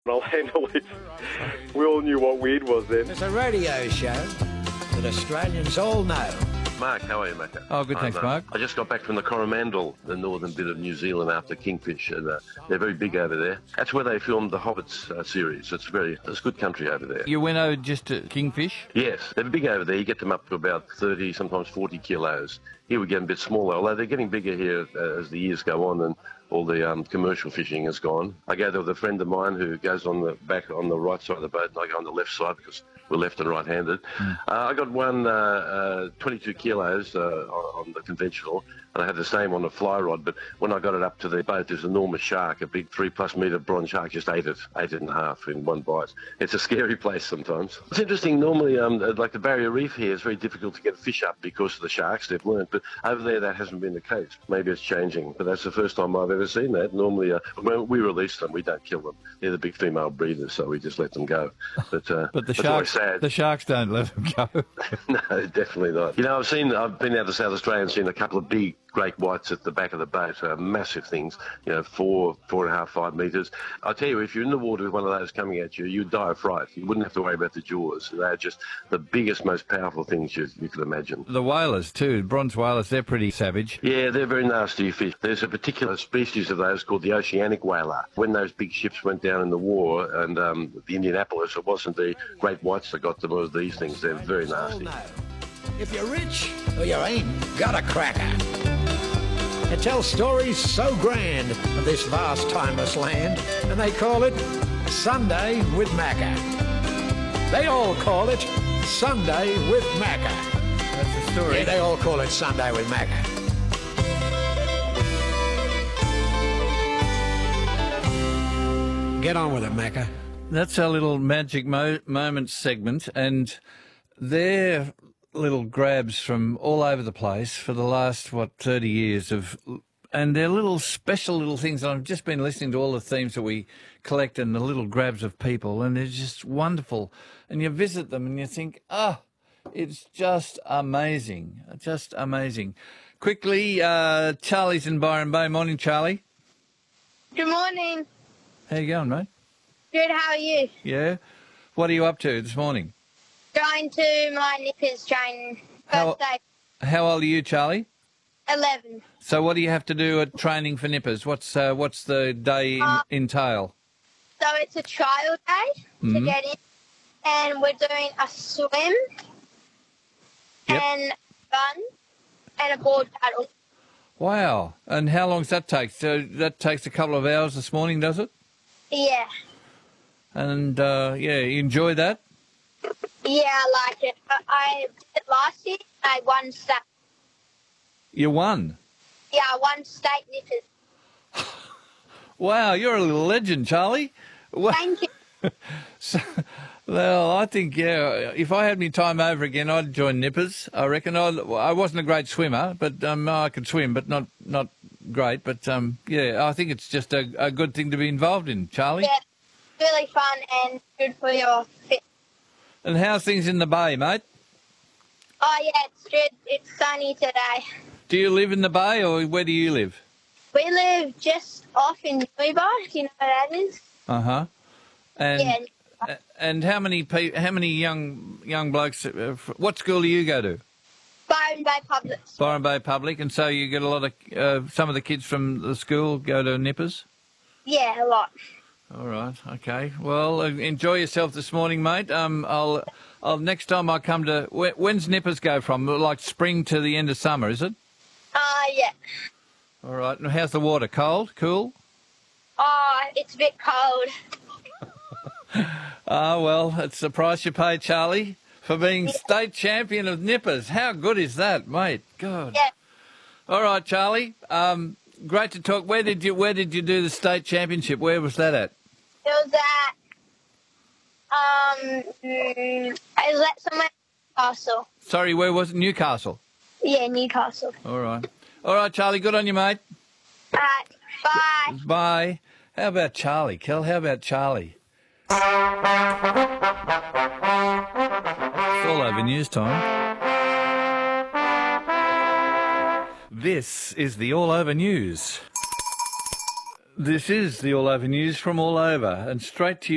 I'll handle it. We all knew what weed was then. It's a radio show that Australians all know. Mark, how are you, Macca? Oh, good, thanks, Mark. I just got back from the Coromandel, the northern bit of New Zealand after Kingfish, and they're very big over there. That's where they filmed the Hobbits series. It's good country over there. You went over just to Kingfish? Yes, they're big over there. You get them up to about 30, sometimes 40 kilos. Here we get a bit smaller, although they're getting bigger here as the years go on and all the commercial fishing has gone. I go there with a friend of mine who goes on the back on the right side of the boat, and I go on the left side because we're left and right-handed. I got one 22 kilos on the conventional, and I had the same on the fly rod, but when I got it up to the boat, there's an enormous shark, a big 3+ metre bronze shark, just ate it in half in one bite. It's a scary place sometimes. It's interesting, normally, like the Barrier Reef here, it's very difficult to get fish up because of the sharks, they've learnt, but over there that hasn't been the case. Maybe it's changing, but that's the first time I've ever seen that. Normally, when we release them, we don't kill them. They're the big female breeders, so we just let them go. But the sharks don't let them go. No, definitely not. You know, I've been out to South Australia and seen a couple of big great whites at the back of the boat, massive things, 4.5, 5 metres. I tell you, if you're in the water with one of those coming at you, you'd die of fright. You wouldn't have to worry about the jaws. They're just the biggest, most powerful things you could imagine. The whalers too, bronze whalers, they're pretty savage. Yeah, they're very nasty fish. There's a particular species of those called the oceanic whaler. When those big ships went down in the war and the Indianapolis, it wasn't the great whites that got them, it was these things. They're very nasty. If you're rich or you ain't got a cracker. It tells stories so grand of this vast, timeless land, and they call it Sunday with Macca. They all call it Sunday with Macca. That's the story. Yeah, they all call it Sunday with Macca. Get on with it, Macca. That's our little magic moments segment, and they're little grabs from all over the place for the last 30 years and they're little special little things. I've just been listening to all the themes that we collect and the little grabs of people, and they're just wonderful. And you visit them and you think, it's just amazing, just amazing. Quickly, Charlie's in Byron Bay. Morning, Charlie. Good morning. How you going, mate? Good, how are you? Yeah. What are you up to this morning? Going to my nippers training. First day. How old are you, Charlie? 11. So what do you have to do at training for nippers? What's the day entail? So it's a trial day to get in, and we're doing a swim and run and a board paddle. Wow. And how long does that take? So that takes a couple of hours this morning, does it? Yeah. And, you enjoy that? Yeah, I like it. I did it last year. I won state. You won? Yeah, I won state nippers. Wow, you're a little legend, Charlie. Thank you. Well, I think, if I had me time over again, I'd join nippers. I reckon I wasn't a great swimmer, but I could swim, but not great. But, I think it's just a good thing to be involved in, Charlie. Yeah, really fun and good for your fitness. And how's things in the bay, mate? Oh, yeah, it's good. It's sunny today. Do you live in the bay, or where do you live? We live just off in Newbar, if you know where that is. Uh-huh. And, yeah. And how many young blokes, what school do you go to? Byron Bay Public. Byron Bay Public, and so you get a lot of, some of the kids from the school go to nippers? Yeah, a lot. All right, okay. Well, enjoy yourself this morning, mate. I'll next time I come to... When's nippers go from? Like spring to the end of summer, is it? Yeah. All right. And how's the water? Cold? Cool? Oh, it's a bit cold. Well, it's the price you pay, Charlie, for being state champion of nippers. How good is that, mate? God. Yeah. All right, Charlie. Great to talk. Where did you do the state championship? Where was that at? It was at somewhere in Newcastle. Sorry, where was it? Newcastle? Yeah, Newcastle. All right, Charlie, good on you, mate. All right, bye. Bye. How about Charlie, Kel? How about Charlie? It's all over news time. This is the All Over News. This is the All Over News from all over, and straight to you.